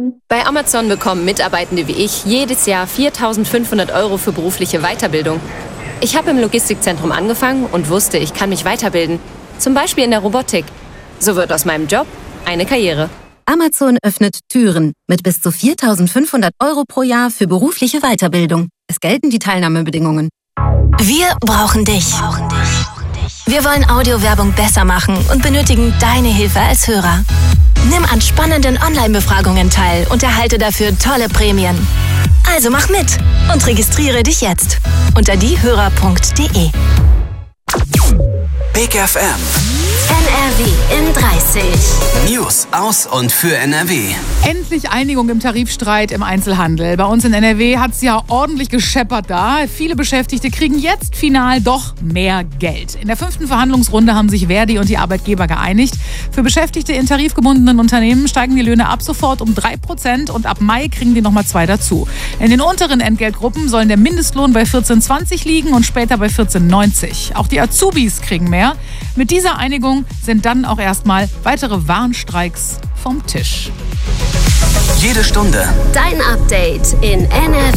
Bei Amazon bekommen Mitarbeitende wie ich jedes Jahr 4.500 € für berufliche Weiterbildung. Ich habe im Logistikzentrum angefangen und wusste, ich kann mich weiterbilden. Zum Beispiel in der Robotik. So wird aus meinem Job eine Karriere. Amazon öffnet Türen mit bis zu 4.500 € pro Jahr für berufliche Weiterbildung. Es gelten die Teilnahmebedingungen. Wir brauchen dich. Wir wollen Audiowerbung besser machen und benötigen deine Hilfe als Hörer. Nimm an spannenden Online-Befragungen teil und erhalte dafür tolle Prämien. Also mach mit und registriere dich jetzt unter diehörer.de. Big FM. NRW in 30. News aus und für NRW. Endlich Einigung im Tarifstreit im Einzelhandel. Bei uns in NRW hat es ja ordentlich gescheppert da. Viele Beschäftigte kriegen jetzt final doch mehr Geld. In der 5. Verhandlungsrunde haben sich Verdi und die Arbeitgeber geeinigt. Für Beschäftigte in tarifgebundenen Unternehmen steigen die Löhne ab sofort um 3% und ab Mai kriegen die nochmal 2 dazu. In den unteren Entgeltgruppen sollen der Mindestlohn bei 14,20 liegen und später bei 14,90. Auch die Azubis kriegen mehr. Mit dieser Einigung sind dann auch erstmal weitere Warnstreiks vom Tisch. Jede Stunde Dein Update in NRW.